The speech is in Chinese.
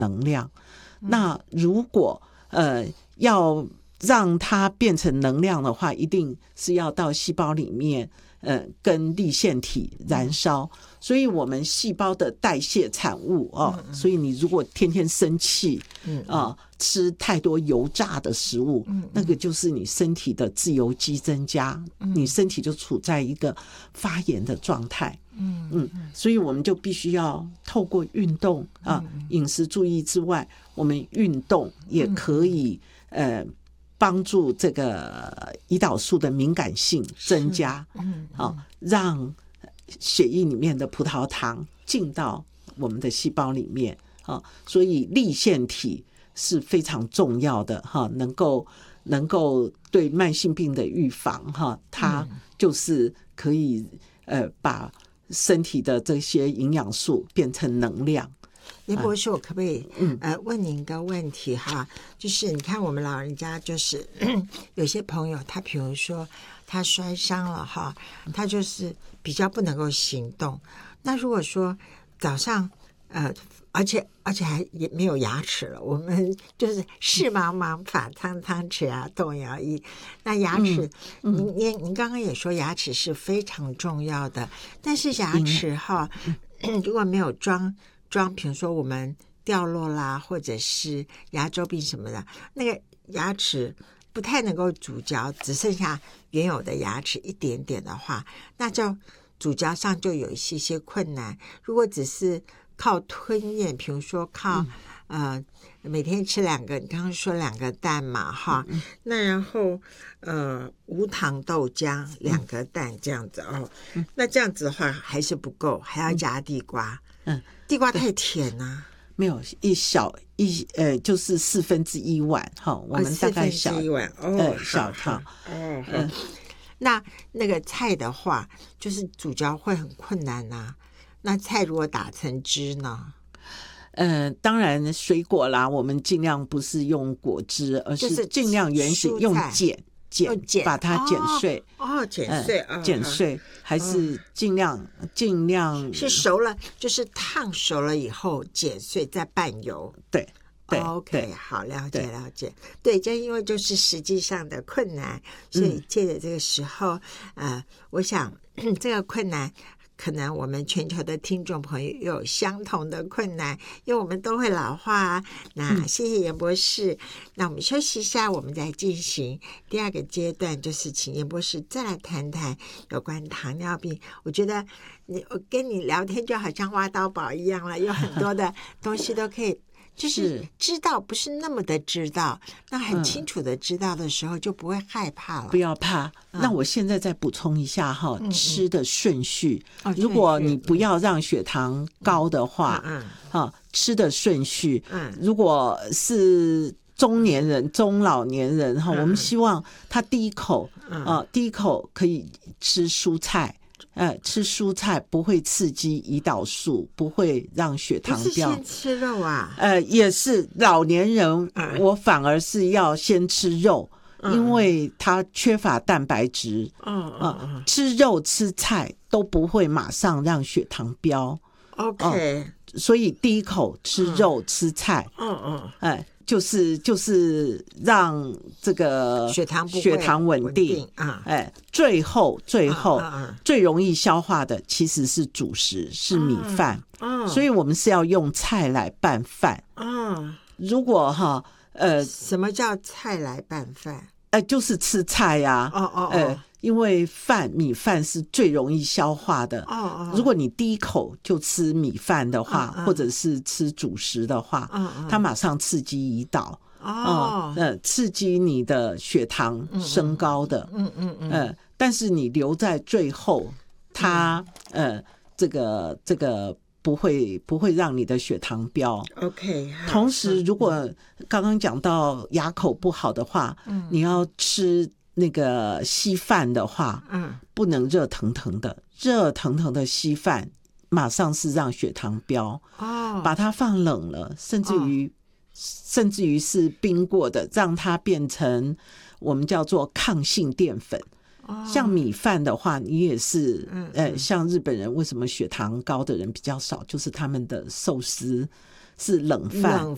能量。那如果要让它变成能量的话，一定是要到细胞里面跟粒线体燃烧，所以我们细胞的代谢产物所以你如果天天生气吃太多油炸的食物，那个就是你身体的自由基增加，你身体就处在一个发炎的状态。所以我们就必须要透过运动饮食注意之外，我们运动也可以帮助这个胰岛素的敏感性增加，让血液里面的葡萄糖进到我们的细胞里面，所以粒线体是非常重要的，能够对慢性病的预防，它就是可以把身体的这些营养素变成能量。 林博士，我可不可以问您一个问题哈？就是你看我们老人家，就是有些朋友他比如说他摔伤了哈，他就是比较不能够行动。那如果说早上而且还也没有牙齿了，我们就是视茫茫发苍苍，齿牙动摇医。那牙齿，您刚刚也说牙齿是非常重要的，但是牙齿哈，如果没有装，比如说我们掉落啦，或者是牙周病什么的，那个牙齿不太能够咀嚼，只剩下原有的牙齿一点点的话，那就咀嚼上就有一些困难。如果只是靠吞咽，比如说靠每天吃2个，你刚刚说2个蛋嘛哈，那然后无糖豆浆2个蛋这样子那这样子的话还是不够，还要加地瓜。地瓜太甜啊。 没有就是1/4碗我们大概小 1/4碗小汤那个菜的话，就是咀嚼会很困难啊。那菜如果打成汁呢？ 当然水果啦，我们尽量不是用果汁，而是尽量原始用剪把它剪碎。剪碎，还是尽量是熟了，就是烫熟了以后剪碎再拌油。 对。 OK， 好，了解。对，就因为就是实际上的困难，所以借着这个时候，我想这个困难，可能我们全球的听众朋友有相同的困难，因为我们都会老化。那谢谢严博士。那我们休息一下，我们再进行第2个阶段，就是请严博士再来谈谈有关糖尿病。我觉得我跟你聊天就好像挖到宝一样了，有很多的东西都可以。就是知道不是那么的知道，那很清楚的知道的时候就不会害怕了。 不要怕。那我现在再补充一下吃的顺序。如果你不要让血糖高的话，吃的顺序，如果是中年人、中老年人我们希望他第一口可以吃蔬菜。吃蔬菜不会刺激胰岛素，不会让血糖飙。 不是先吃肉啊？ 也是老年人，我反而是要先吃肉，因为它缺乏蛋白质。吃肉吃菜都不会马上让血糖飙。 OK， 所以第一口吃肉吃菜。就是让这个血糖稳定最后最容易消化的其实是主食，是米饭。所以我们是要用菜来拌饭。如果什么叫菜来拌饭？ 就是吃菜呀。因为米饭是最容易消化的。如果你第一口就吃米饭的话，或者是吃主食的话，它马上刺激胰岛。刺激你的血糖升高的。但是你留在最后，它这个不会让你的血糖飙。 OK。 同时，如果刚刚讲到牙口不好的话，你要吃那个稀饭的话，不能热腾腾的稀饭马上是让血糖飙。把它放冷了，甚至于是冰过的，让它变成我们叫做抗性淀粉。像米饭的话，你也是像日本人为什么血糖高的人比较少，就是他们的寿司是冷饭